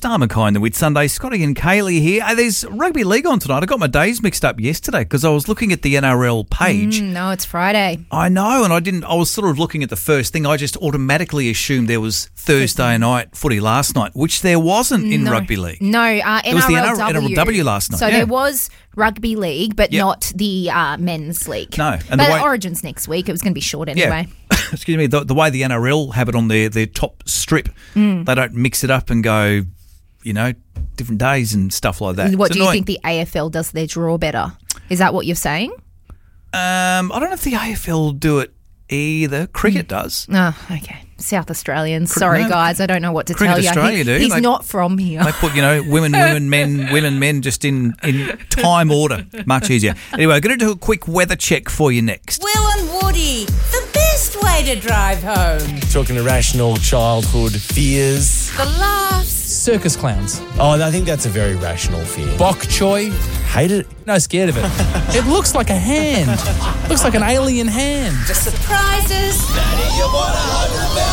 Star Mackay and the Whitsunday. Scotty and Kaylee here. There's rugby league on tonight. I got my days mixed up yesterday because I was looking at the NRL page. No, it's Friday. I know, and I was sort of looking at the first thing. I just automatically assumed there was Thursday night footy last night, which there wasn't in rugby league. No, it was the NRLW last night. So there was rugby league, but not the men's league. No. But Origin's next week. It was going to be short anyway. Excuse me, the way the NRL have it on their top strip, they don't mix it up and go, different days and stuff like that. What do you think the AFL does their draw better? Is that what you're saying? I don't know if the AFL do it either. Cricket does. Oh, okay. South Australians. Sorry, guys. I don't know what to tell you. Australia do. He's not from here. They put, women, men just in time order. Much easier. Anyway, I'm going to do a quick weather check for you next. Will and Woody, the best way to drive home. Talking irrational childhood fears. The laughs. Circus clowns. Oh, I think that's a very rational fear. Bok choy. Hate it. No, scared of it. It looks like a hand. Looks like an alien hand. The surprises. Daddy, you want $100,000?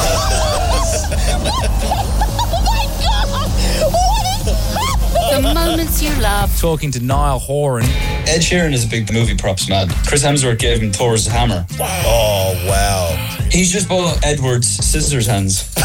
The moments you love. Talking to Niall Horan. Ed Sheeran is a big movie props man. Chris Hemsworth gave him Thor's hammer. Oh, wow. He's just bought Edward's scissors hands.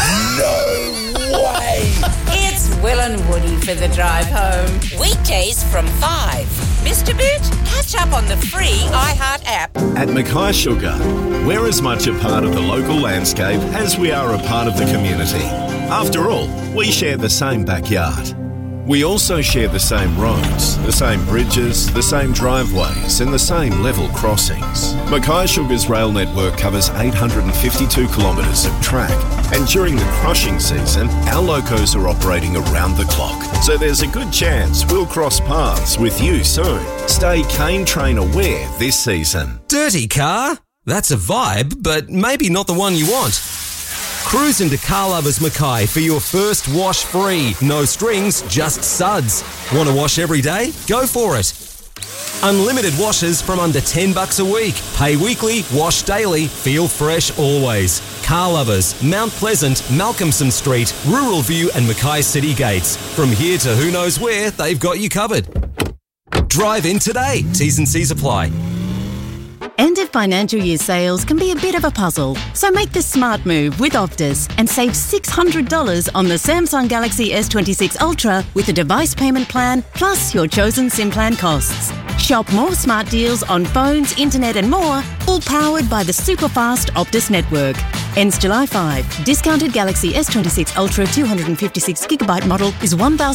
No way. It's Will and Woody for the drive home. Weekdays from 5. Mr. Boot, catch up on the free iHeart app. At Mackay Sugar, we're as much a part of the local landscape as we are a part of the community. After all, we share the same backyard. We also share the same roads, the same bridges, the same driveways and the same level crossings. Mackay Sugar's rail network covers 852 kilometres of track, and during the crushing season, our locos are operating around the clock. So there's a good chance we'll cross paths with you soon. Stay Cane Train aware this season. Dirty car? That's a vibe, but maybe not the one you want. Cruise into Car Lovers Mackay for your first wash free. No strings, just suds. Want to wash every day? Go for it. Unlimited washes from under $10 a week. Pay weekly, wash daily, feel fresh always. Car Lovers, Mount Pleasant, Malcolmson Street, Rural View and Mackay City Gates. From here to who knows where, they've got you covered. Drive in today. T's and C's apply. End of financial year sales can be a bit of a puzzle, so make the smart move with Optus and save $600 on the Samsung Galaxy S26 Ultra with a device payment plan plus your chosen SIM plan costs. Shop more smart deals on phones, internet and more, all powered by the super fast Optus network. Ends July 5. Discounted Galaxy S26 Ultra 256GB model is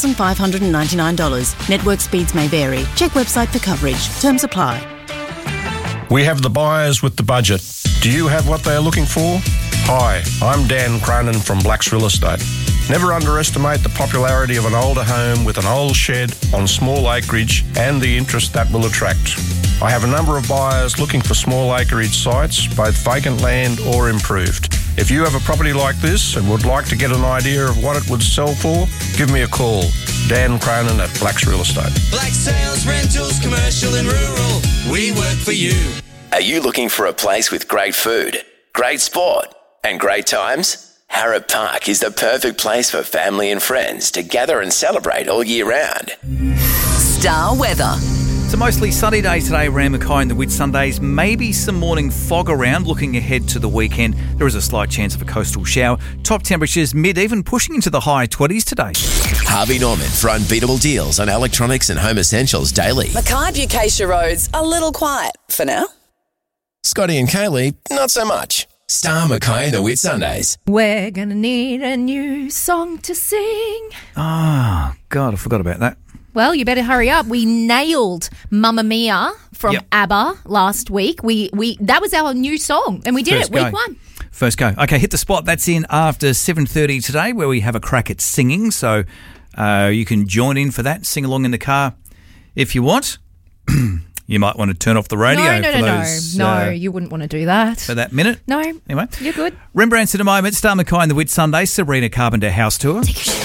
$1,599. Network speeds may vary. Check website for coverage. Terms apply. We have the buyers with the budget. Do you have what they are looking for? Hi, I'm Dan Cronin from Blacks Real Estate. Never underestimate the popularity of an older home with an old shed on small acreage and the interest that will attract. I have a number of buyers looking for small acreage sites, both vacant land or improved. If you have a property like this and would like to get an idea of what it would sell for, give me a call. Dan Cronin at Blacks Real Estate. Black Sales, Rentals, Commercial and Rural. We work for you. Are you looking for a place with great food, great sport and great times? Harrop Park is the perfect place for family and friends to gather and celebrate all year round. Star weather. It's a mostly sunny day today around Mackay and the Whitsundays. Maybe some morning fog around. Looking ahead to the weekend, there is a slight chance of a coastal shower. Top temperatures mid, even pushing into the high 20s today. Harvey Norman for unbeatable deals on electronics and home essentials daily. Mackay Bucacia Road's a little quiet for now. Scotty and Kaylee, not so much. Star Mackay and the Whitsundays. We're going to need a new song to sing. Ah, God, I forgot about that. Well, you better hurry up. We nailed Mamma Mia from ABBA last week. We that was our new song, and we did it week 1. First go. Okay, hit the spot. That's in after 7:30 today, where we have a crack at singing. So you can join in for that. Sing along in the car if you want. You might want to turn off the radio. No, you wouldn't want to do that. For that minute? No. Anyway. You're good. Rembrandt's in a moment. Star Mackay and the Whitsunday. Sabrina Carpenter house tour. Take your